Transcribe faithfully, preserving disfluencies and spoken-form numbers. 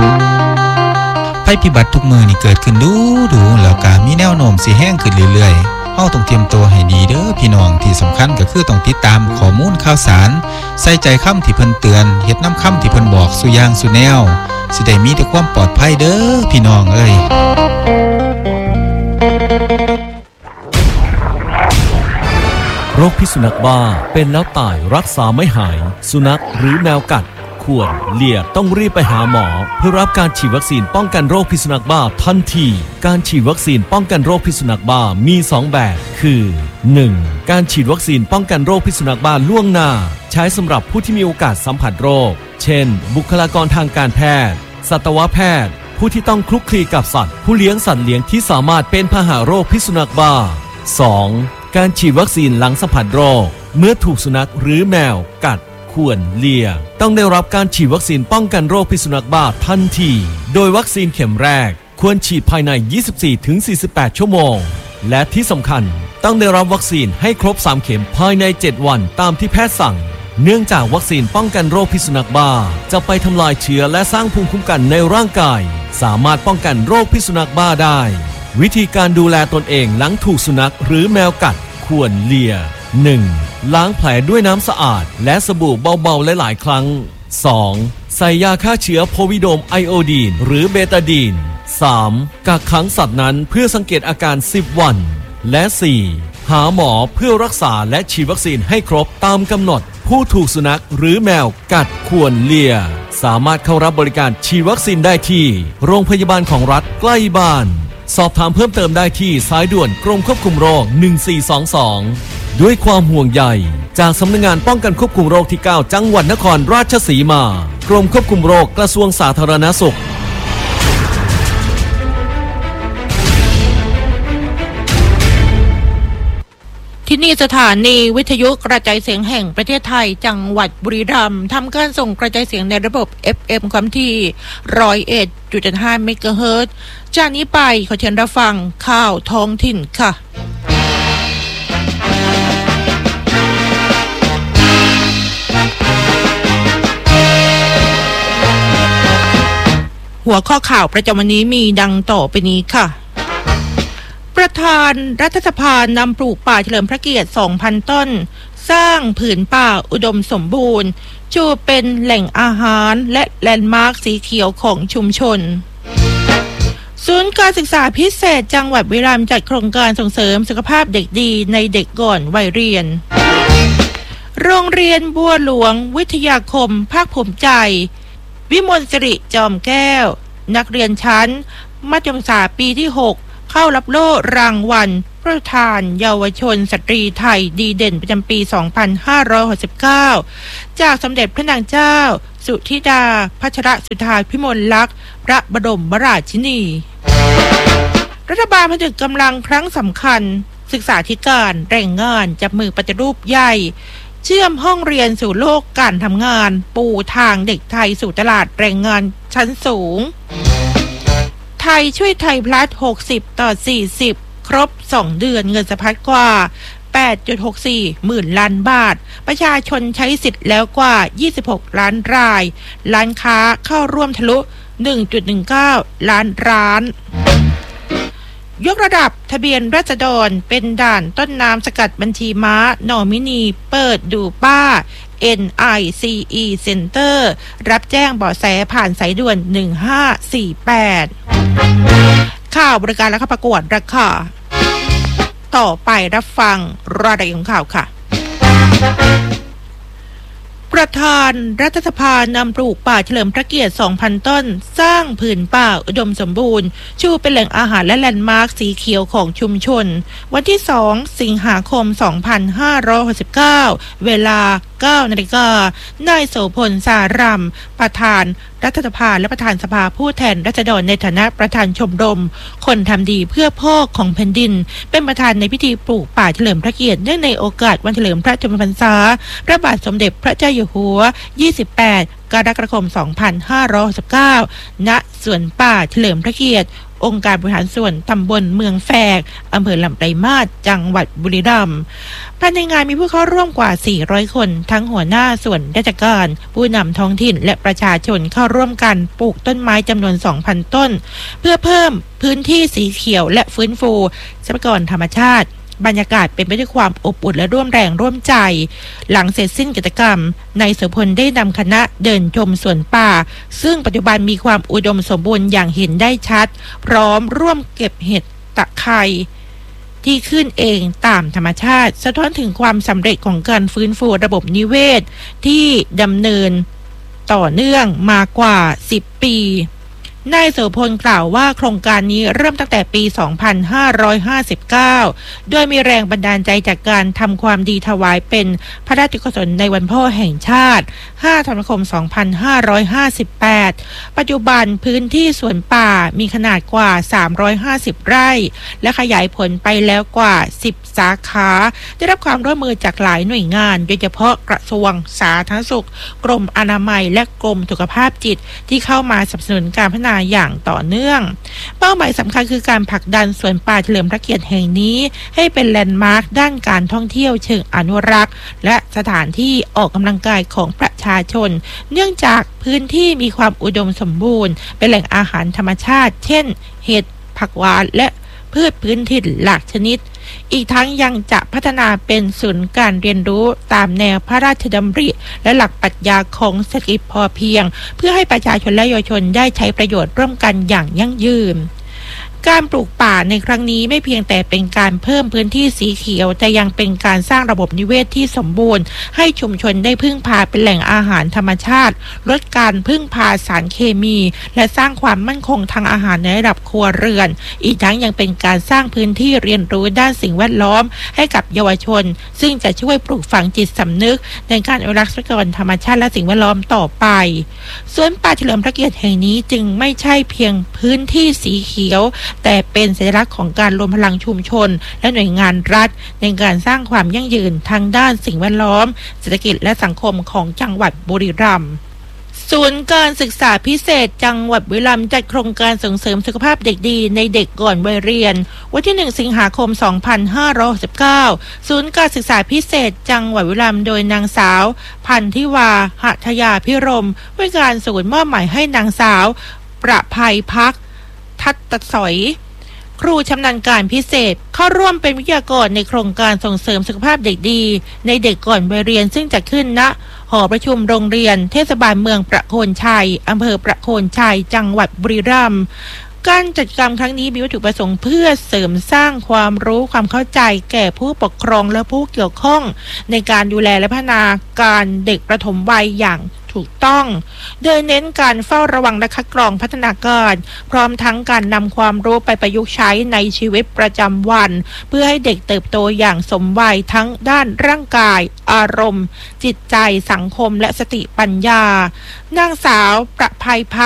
ภัยพิบัติทุกมือนี่เกิดขึ้นดูดูแล้วก็มีแนวโน้มสิแห้งขึ้นเรื่อยๆเฮาต้องเตรียมตัวให้ดีเด้อพี่น้องที่สำคัญก็คือต้องติดตามข้อมูลข่าวสารใส่ใจคำที่เพิ่นเตือนเฮ็ดนำคำที่เพิ่นบอกสู่อย่างสู่แนวสิได้มีแต่ความปลอดภัยเด้อพี่น้องเอ้ยโรคพิษสุนัขบ้าเป็นแล้วตายรักษาไม่หายสุนัขหรือแมวกัดควรเลี่ยต้องรีบไปหาหมอเพื่อรับการฉีดวัคซีนป้องกันโรคพิษสุนัขบ้าทันทีการฉีดวัคซีนป้องกันโรคพิษสุนัขบ้ามีสองแบบคือ หนึ่ง. การฉีดวัคซีนป้องกันโรคพิษสุนัขบ้าล่วงหน้าใช้สำหรับผู้ที่มีโอกาสสัมผัสโรคเช่นบุคลากรทางการแพทย์สัตวแพทย์ผู้ที่ต้องคลุกคลีกับสัตว์ผู้เลี้ยงสัตว์เลี้ยงที่สามารถเป็นพาหะโรคพิษสุนัขบ้า สอง. การฉีดวัคซีนหลังสัมผัสโรคเมื่อถูกสุนัขหรือแมวกัดข่วนเลียต้องได้รับการฉีดวัคซีนป้องกันโรคพิษสุนัขบ้าทันทีโดยวัคซีนเข็มแรกควรฉีดภายใน ยี่สิบสี่ถึงสี่สิบแปด ชั่วโมงและที่สำคัญต้องได้รับวัคซีนให้ครบสามเข็มภายในเจ็ดวันตามที่แพทย์สั่งเนื่องจากวัคซีนป้องกันโรคพิษสุนัขบ้าจะไปทำลายเชื้อและสร้างภูมิคุ้มกันในร่างกายสามารถป้องกันโรคพิษสุนัขบ้าได้วิธีการดูแลตนเองหลังถูกสุนัขหรือแมวกัดข่วนเลีย หนึ่ง. ล้างแผลด้วยน้ำสะอาดและสบู่เบาๆหลายๆครั้ง สอง. ใส่ยาฆ่าเชื้อโพวิโดมไอโอดีนหรือเบตาดีน สาม. กักขังสัตว์นั้นเพื่อสังเกตอาการสิบวันและ สี่. หาหมอเพื่อรักษาและฉีดวัคซีนให้ครบตามกำหนดผู้ถูกสุนัขหรือแมวกัดข่วนเลียสามารถเข้ารับบริการฉีดวัคซีนได้ที่โรงพยาบาลของรัฐใกล้บ้านสอบถามเพิ่มเติมได้ที่สายด่วนกรมควบคุมโรคหนึ่งสี่สองสองด้วยความห่วงใยจากสำนักงานป้องกันควบคุมโรคที่เก้าจังหวัดนครราชสีมากรมควบคุมโรคกระทรวงสาธารณสุขที่นี่สถานีวิทยุกระจายเสียงแห่งประเทศไทยจังหวัดบุรีรัมย์ทำการส่งกระจายเสียงในระบบ เอฟ เอ็ม ความถี่ หนึ่งร้อยเอ็ดจุดห้า เมกะเฮิรตซ์ จากนี้ไปขอเชิญรับฟังข่าวท้องถิ่นค่ะหัวข้อข่าวประจำวันนี้มีดังต่อไปนี้ค่ะประธานรัฐสภานำปลูกป่าเฉลิมพระเกียรติ สองพัน ต้นสร้างผืนป่าอุดมสมบูรณ์จูเป็นแหล่งอาหารและแลนด์มาร์คสีเขียวของชุมชนศูนย์การศึกษาพิเศษจังหวัดบุรีรัมย์จัดโครงการส่งเสริมสุขภาพเด็กดีในเด็กก่อนวัยเรียนโรงเรียนบัวหลวงวิทยาคมภาคภูมิใจวิมลสิริจอมแก้วนักเรียนชั้นมัธยมศึกษาปีที่หกเข้ารับโล่รางวัลประธานเยาวชนสตรีไทยดีเด่นประจำปี สองพันห้าร้อยหกสิบเก้า จากสมเด็จพระนางเจ้าสุธิดาพัชรสุธาพิมลลักษณ์พระบรมราชินีรัฐบาลผนึกกำลังครั้งสำคัญศึกษาธิการแรงงานจับมือปฏิรูปใหญ่เชื่อมห้องเรียนสู่โลกการทำงานปูทางเด็กไทยสู่ตลาดแรงงานชั้นสูงไทยช่วยไทยพลัสหกสิบต่อสี่สิบครบสองเดือนเงินสะพัดกว่า แปดจุดหกสี่ หมื่นล้านบาทประชาชนใช้สิทธิ์แล้วกว่ายี่สิบหกล้านรายร้านค้าเข้าร่วมทะลุ หนึ่งจุดหนึ่งเก้า ล้านร้านยกระดับทะเบียนราษฎรเป็นด่านต้นน้ำสกัดบัญชีม้านอมินีเปิดดูป้า เอ็น ไอ ซี อี Center รับแจ้งเบาะแสผ่านสายด่วนหนึ่งห้าสี่แปดข่าวบริการและข้าประกวดราคาต่อไปรับฟังรายละเอียดของข่าวค่ะประธานรัฐสภานำปลูกป่าเฉลิมพระเกียรติ สองพัน ต้นสร้างผืนป่าอุดมสมบูรณ์ชูเป็นแหล่งอาหารและแลนด์มาร์คสีเขียวของชุมชนวันที่สองสิงหาคมสองพันห้าร้อยหกสิบเก้าเวลา เก้านาฬิกานายโสพลสารำประธานรัฐสภาและประธานสภาผู้แทนราษฎรในฐานะประธานชมรมคนทำดีเพื่อพ่อของแผ่นดินเป็นประธานในพิธีปลูกป่าเฉลิมพระเกียรติเนื่องในโอกาสวันเฉลิมพระชนมพรรษาพระบาทสมเด็จพระเจ้าอยู่หัวยี่สิบแปดกรกฎาคมสองพันห้าร้อยหกสิบเก้าณสวนป่าเฉลิมพระเกียรติองค์การบริหารส่วนตำบลเมืองแฝกอำเภอลำปลายมาศจังหวัดบุรีรัมย์ภายในงานมีผู้เข้าร่วมกว่าสี่ร้อยคนทั้งหัวหน้าส่วนราชการผู้นำท้องถิ่นและประชาชนเข้าร่วมกันปลูกต้นไม้จำนวน สองพัน ต้นเพื่อเพิ่มพื้นที่สีเขียวและฟื้นฟูทรัพยากรธรรมชาติบรรยากาศเป็นไปด้วยความอบอุ่นและร่วมแรงร่วมใจหลังเสร็จสิ้นกิจกรรมนายโสพลได้นำคณะเดินชมสวนป่าซึ่งปัจจุบันมีความอุดมสมบูรณ์อย่างเห็นได้ชัดพร้อมร่วมเก็บเห็ดตะไคร้ที่ขึ้นเองตามธรรมชาติสะท้อนถึงความสำเร็จของการฟื้นฟูระบบนิเวศที่ดำเนินต่อเนื่องมากว่าสิบปีนายโสพลกล่าวว่าโครงการนี้เริ่มตั้งแต่ปี สองพันห้าร้อยห้าสิบเก้า โดยมีแรงบันดาลใจจากการทำความดีถวายเป็นพระราชกุศลในวันพ่อแห่งชาติ ห้า ธันวาคม สองพันห้าร้อยห้าสิบแปด ปัจจุบันพื้นที่สวนป่ามีขนาดกว่า สามร้อยห้าสิบ ไร่ และขยายผลไปแล้วกว่า สิบ สาขาได้รับความร่วมมือจากหลายหน่วยงานโดยเฉพาะกระทรวงสาธารณสุขกรมอนามัยและกรมสุขภาพจิตที่เข้ามาสนับสนุนการพัฒนาอย่างต่อเนื่องเป้าหมายสำคัญคือการผลักดันสวนป่าเฉลิมพระเกียรติแห่งนี้ให้เป็นแลนด์มาร์คด้านการท่องเที่ยวเชิงอนุรักษ์และสถานที่ออกกำลังกายของประชาชนเนื่องจากพื้นที่มีความอุดมสมบูรณ์เป็นแหล่งอาหารธรรมชาติเช่นเห็ดผักหวานและพืชพื้นถิ่นหลากชนิดอีกทั้งยังจะพัฒนาเป็นศูนย์การเรียนรู้ตามแนวพระราชดำริและหลักปรัชญาของเศรษฐกิจพอเพียงเพื่อให้ประชาชนและเยาวชนได้ใช้ประโยชน์ร่วมกันอย่างยั่งยืนการปลูกป่าในครั้งนี้ไม่เพียงแต่เป็นการเพิ่มพื้นที่สีเขียวแต่ยังเป็นการสร้างระบบนิเวศที่สมบูรณ์ให้ชุมชนได้พึ่งพาเป็นแหล่งอาหารธรรมชาติลดการพึ่งพาสารเคมีและสร้างความมั่นคงทางอาหารในระดับครัวเรือนอีกทั้งยังเป็นการสร้างพื้นที่เรียนรู้ด้านสิ่งแวดล้อมให้กับเยาวชนซึ่งจะช่วยปลูกฝังจิตสำนึกในการอนุรักษ์ทรัพยากรธรรมชาติและสิ่งแวดล้อมต่อไปสวนป่าเฉลิมพระเกียรติแห่งนี้จึงไม่ใช่เพียงพื้นที่สีเขียวแต่เป็นสัญลักษณ์ของการรวมพลังชุมชนและหน่วยงานรัฐในการสร้างความยั่งยืนทางด้านสิ่งแวดล้อมเศรษฐกิจและสังคมของจังหวัดบุรีรัมย์ศูนย์การศึกษาพิเศษจังหวัดบุรีรัมย์จัดโครงการส่งเสริมสุขภาพเด็กดีในเด็กก่อนวัยเรียนวันที่หนึ่งสิงหาคมสองพันห้าร้อยหกสิบเก้าศูนย์การศึกษาพิเศษจังหวัดบุรีรัมย์โดยนางสาวพันธิวาหทยาพิรมผู้การศูนย์มอบหมายให้นางสาวประภัยพักทัตตสอยครูชำนาญการพิเศษเข้าร่วมเป็นวิทยากรในโครงการส่งเสริมสุขภาพเด็กดีในเด็กก่อนวัยเรียนซึ่งจะขึ้นณหอประชุมโรงเรียนเทศบาลเมืองประโคนชัยอำเภอประโคนชัยจังหวัดบุรีรัมย์การจัดกิจกรรมครั้งนี้มีวัตถุประสงค์เพื่อเสริมสร้างความรู้ความเข้าใจแก่ผู้ปกครองและผู้เกี่ยวข้องในการดูแลและพัฒนาการเด็กประถมวัยอย่างถูกต้องโดยเน้นการเฝ้าระวังและคัดกรองพัฒนาการพร้อมทั้งการนำความรู้ไปประยุกต์ใช้ในชีวิตประจำวันเพื่อให้เด็กเติบโตอย่างสมวัยทั้งด้านร่างกายอารมณ์จิตใจสังคมและสติปัญญานางสาวประภัยพัก